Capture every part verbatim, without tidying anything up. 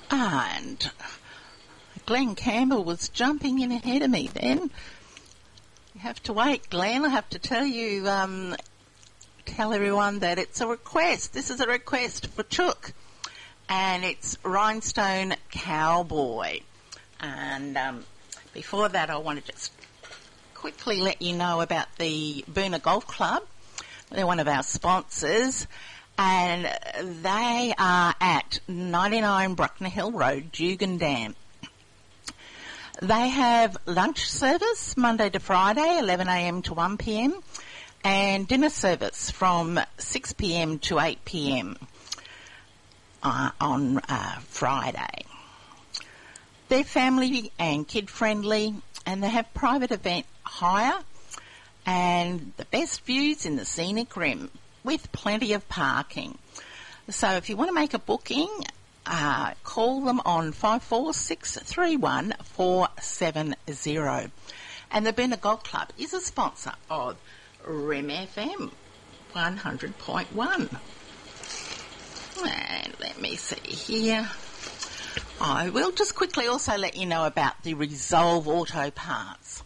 And Glenn Campbell was jumping in ahead of me then. You have to wait, Glenn. I have to tell you, um, tell everyone that it's a request. This is a request for Chook. And it's Rhinestone Cowboy. And um, before that, I want to just quickly let you know about the Boonah Golf Club. They're one of our sponsors. And they are at ninety-nine Bruckner Hill Road, Jugendam. They have lunch service Monday to Friday, eleven a m to one p m, and dinner service from six p m to eight p m uh, on uh, Friday. They're family and kid-friendly, and they have private event hire and the best views in the scenic rim with plenty of parking. So if you want to make a booking, Uh, call them on five four six three one four seven zero. And the Boonah Golf Club is a sponsor of R E M F M one hundred point one. And let me see here. I will just quickly also let you know about the Resolve Auto Parts.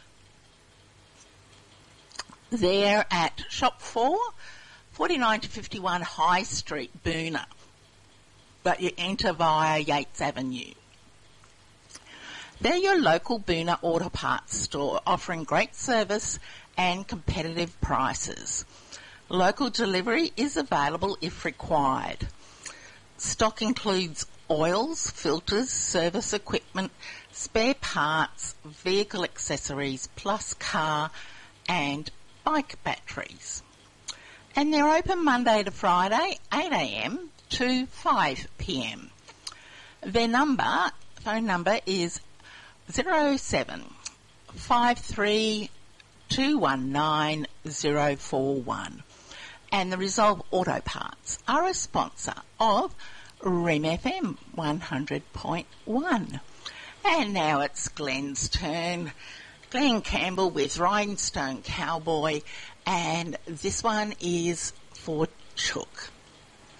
They're at Shop four, forty-nine to fifty-one High Street, Boonah. But you enter via Yates Avenue. They're your local Boonah Auto Parts store, offering great service and competitive prices. Local delivery is available if required. Stock includes oils, filters, service equipment, spare parts, vehicle accessories, plus car and bike batteries. And they're open Monday to Friday, eight a m to five p m. Their number, phone number is zero seven five three two one nine zero four one. And the Resolve Auto Parts are a sponsor of R E M F M one hundred point one. And now it's Glenn's turn. Glenn Campbell with Rhinestone Cowboy, and this one is for Chook.